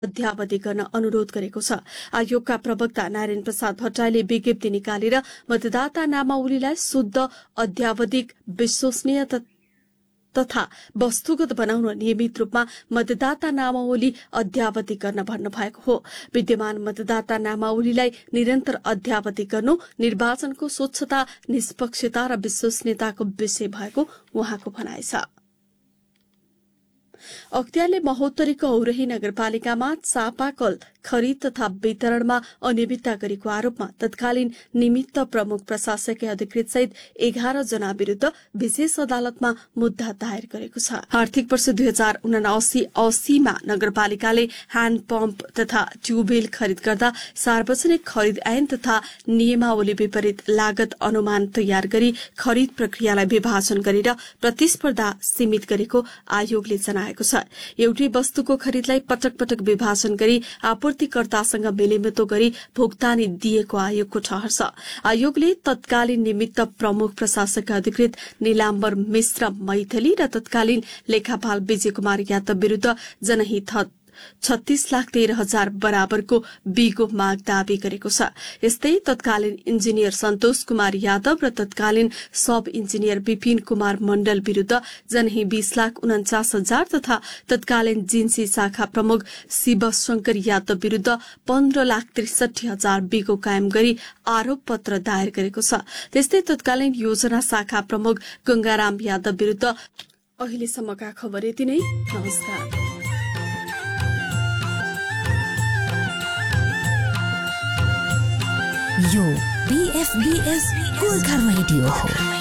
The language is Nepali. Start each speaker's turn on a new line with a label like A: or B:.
A: अध्यावधि गर्न अनुरोध गरेको छ। आयोगका प्रवक्ता नारायण प्रसाद भट्टराईले विज्ञप्ति निकालेर मतदाता नामावलीलाई शुद्ध, अध्यावधिक, विश्वसनीय तथा वस्तुगत बनाउन नियमित रूपमा मतदाता नामावली अध्यावधि गर्न भन्नुभएको हो। विद्यमान मतदाता नामावलीलाई निरन्तर अध्यावधि गर्नु निर्वाचनको स्वच्छता, निष्पक्षता र विश्वसनीयताको विषय भएको उहाँको भनाइ छ। अख्तियारले महोत्तरीको औरही नगरपालिकामा चापाकल खरिद तथा वितरणमा अनियमितता गरेको आरोपमा तत्कालीन निमित्त प्रमुख प्रशासकीय अधिकृत सहित 11 जना विरूद्ध विशेष अदालतमा मुद्दा दायर गरेको छ। आर्थिक वर्ष 2079-80 मा नगरपालिकाले ह्याण्ड पम्प तथा ट्युबवेल खरिद गर्दा सार्वजनिक खरिद ऐन तथा नियमावली विपरीत लागत अनुमान तयार गरी खरिद प्रक्रियालाई विभाजन गरेर प्रतिस्पर्धा सीमित गरेको आयोगले जनाएको छ। एउटै वस्तुको खरिदलाई पटक पटक विभाजन गरी आपूर्तिकर्तासँग मेलमितो गरी भुक्तानी दिएको आयोगको ठहर छ। आयोगले तत्कालीन निमित्त प्रमुख प्रशासक अधिकृत नीलाम्बर मिश्र मैथिली र तत्कालीन लेखापाल विजय कुमार यादव विरूद्ध जनहित 36,13,000 बराबरको बिगो माग दावी गरेको छ। यस्तै तत्कालीन इन्जिनियर सन्तोष कुमार यादव र तत्कालीन सब इन्जिनियर विपिन कुमार मण्डल विरूद्ध जनहि 20,49,000 तथा तत्कालीन जिन्सी शाखा प्रमुख शिवशंकर यादव विरूद्ध 15,63,000 बिगो कायम गरी आरोप पत्र दायर गरेको छ। त्यस्तै तत्कालीन योजना शाखा प्रमुख गंगाराम यादव विरूद्ध अहिलेसम्मका खबर यति नै। नमस्कार।
B: यो BFBS गोर्खा रेडियो हो।